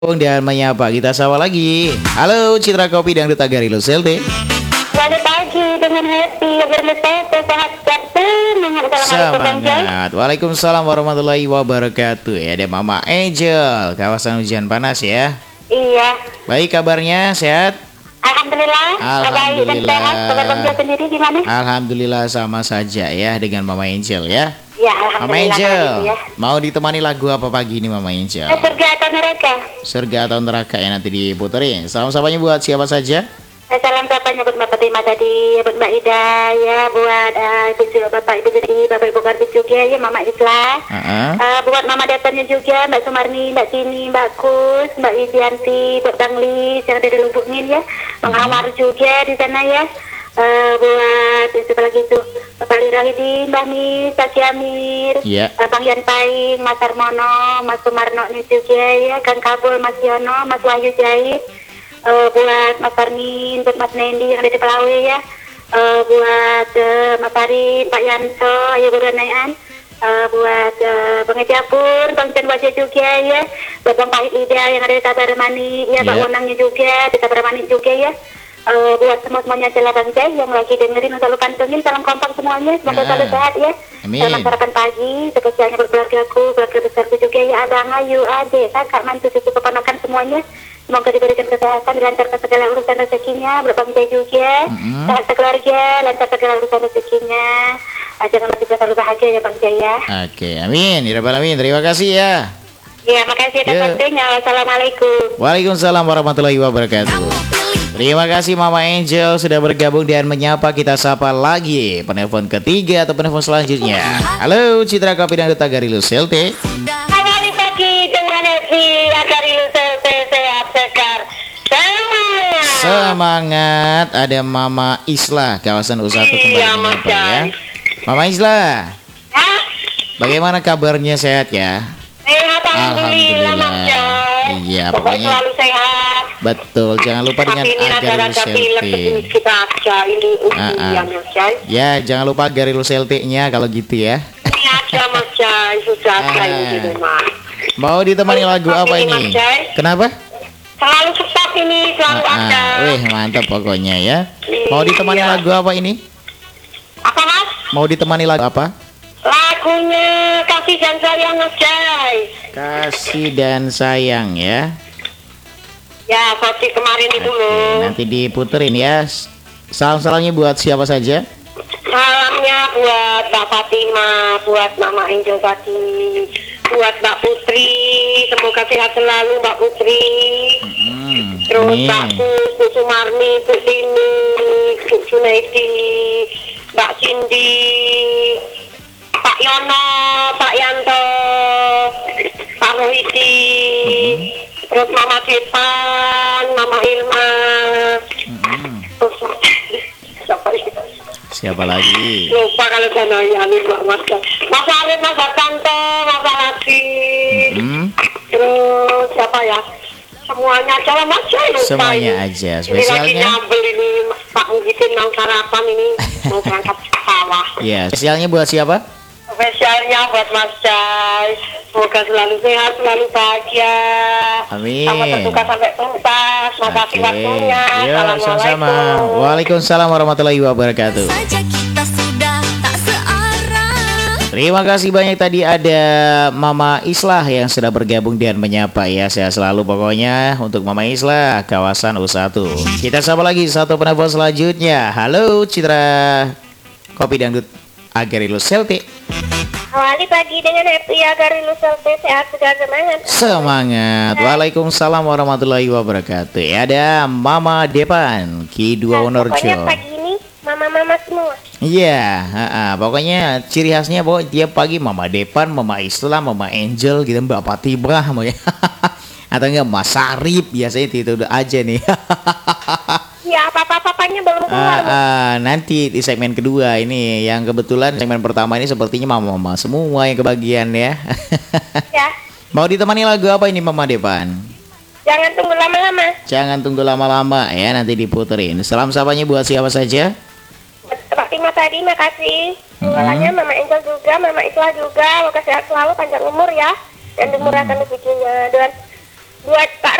Dan menyapa kita sapa lagi. Halo Citra Kopi dan Duta Garilo Selte. Selamat pagi dengan happy sehat Semangat. Waalaikumsalam warahmatullahi wabarakatuh. Ya, ada Mama Angel, kawasan hujan panas ya. Iya. Baik, kabarnya sehat? Alhamdulillah. Baik dan sehat. Kabar Bang Jo sendiri gimana? Alhamdulillah sama saja ya dengan Mama Angel ya. Ya, Mama alhamdulillah. Angel, Ya. mau ditemani lagu apa pagi ini Mama Angel? Surga atau neraka? Surga atau neraka ya nanti diputerin. Salam-salamnya buat siapa saja? Salam sapanya buat Bapak Tima tadi, buat Mbak Ida, ya, buat Ibu Bapak Ibu Jadi, Bapak Ibu Karti juga, ya, Mama Islah. Buat Mama Depannya juga, Mbak Sumarni, Mbak Tini, Mbak Kus, Mbak Idianti, buat Bang Lis yang ada di Lubungin ya, Bang Amar juga di sana ya. Buat siapa lagi tuh, Bapak Lirahidi, Mbak Nis, Pak Amir, Bang Yan Paing, Mas Armono, Mas Sumarno juga ya, Kang Kabul, Mas Yono, Mas Wahyu Jahit. Buat Mas Armin, buat Mas Nendi yang ada di Pelawe ya, buat Mas Farid, Pak Yanto, Ayo Buranayan, buat Bang Ejapur, Bang Jan Wajah juga ya, buat Bang Pahit Ida yang ada di Tabarmani, ya, Pak Wonangnya juga di Tabarmani juga ya, buat semuanya Jela Bang Jai yang lagi dengerin, selalu pantengin, salam kompak semuanya, semoga selalu sehat ya. Selamat sarapan pagi, spesialnya buat keluargaku, keluarga besarku juga ya, Abang Ayu, Ade, kakak, mantu, cucu, keponakan semuanya. Semoga diberikan kesehatan, dilancarkan segala urusan rezekinya, berabang juga, sehat keluarga, lancar segala urusan rezekinya. Jangan lupa selalu bahagia ya Bang Jaya. Oke, amin. Ya Rabbal Alamin. Terima kasih ya. Ya, makasih atas waktunya. Wassalamualaikum. Waalaikumsalam warahmatullahi wabarakatuh. Terima kasih Mama Angel sudah bergabung dan menyapa kita sapa lagi penelpon ketiga atau penelpon selanjutnya. Halo Citra Kopi dan Duta Garilo Selte. Selamat pagi dengan Evi Garilo Selte, sehat segar. Semangat. Ada Mama Islah kawasan usaha kembali menyapa ya. Mama Islah. Bagaimana kabarnya, sehat ya? Sehat, alhamdulillah. Iya, pokoknya selalu sehat. Betul, jangan lupa dengan Garilo Selte. Ya, jangan lupa Garilo Selte-nya kalau gitu ya. Mau ditemani lagu apa ini? Kenapa? Selalu sukses ini, selalu ada. Wih, mantap pokoknya ya. Mau ditemani lagu apa ini? Apa Mas? Mau ditemani lagu apa? Lagunya Kasih dan Sayang Mas Jai. Kasih dan Sayang ya. Ya, seperti kemarin itu loh. Nanti diputerin ya. Salam-salamnya buat siapa saja? Salamnya buat Mbak Fatima, buat Mama Angel tadi, buat Mbak Putri, semoga sehat selalu Mbak Putri. Terus Mbak Bu Sumarni, Bu Tini, Bu Junaidi, Mbak Cindy, Pak Yono, Pak Yanto, Pak Rohidi, terus Mama Depan, Mama Ilma, terus siapa lagi? Lupa kalau saya ya, Mas Arif, Mas Hartanto, Mas Alati, terus siapa ya? Semuanya aja lah Mas Jai. Semuanya aja. Spesialnya. Ini lagi nyambel ini Pak Muhyiddin mau sarapan ini mau berangkat ke sawah. Iya. Spesialnya buat siapa? Spesialnya buat Mas Jai. Semoga selalu sehat, selalu bahagia. Amin. Sama terbuka sampai tuntas. Makasih waktunya. Ya, sama-sama. Waalaikumsalam warahmatullahi wabarakatuh. Terima kasih banyak, tadi ada Mama Islah yang sudah bergabung dan menyapa ya. Sehat selalu pokoknya untuk Mama Islah kawasan U1. Kita sapa lagi satu penelpon selanjutnya. Halo Citra Kopi Dangdut Garilo Selte. Awali pagi dengan happy Garilo Selte, sehat segar semangat. Semangat. Waalaikumsalam warahmatullahi wabarakatuh. Ya, ada Mama Depan Ki2 Wonorjo. Pokoknya pagi ini mama-mama semua. Iya, pokoknya ciri khasnya bahwa tiap pagi Mama Depan, Mama Islam, Mama Angel gitu, Mbak Fatibah, atau enggak Mas Sarip, biasanya itu udah aja nih. Ya, papanya belum keluar. Nanti di segmen kedua ini, yang kebetulan segmen pertama ini sepertinya mama-mama semua yang kebagian ya. Ya. Mau ditemani lagu apa ini Mama Depan? Jangan tunggu lama-lama. Jangan tunggu lama-lama ya, nanti diputerin. Salam sapanya buat siapa saja? Pak Tima tadi, makasih. Semuanya Mama Angel juga, Mama Islah juga. Semoga sehat selalu, panjang umur ya, dan dimurahkan rezekinya. Dan buat Pak